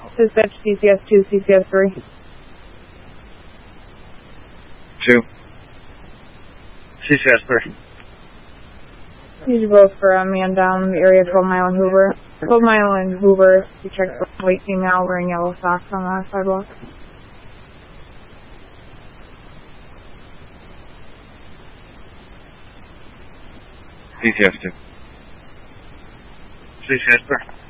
Dispatch CCS 2, CCS 3. 2. CCS 3. These are both for a man down in the area, 12 Mile and Hoover. 12 Mile and Hoover, you checked for white female wearing yellow socks on the sidewalk. CCS 2. CCS 3.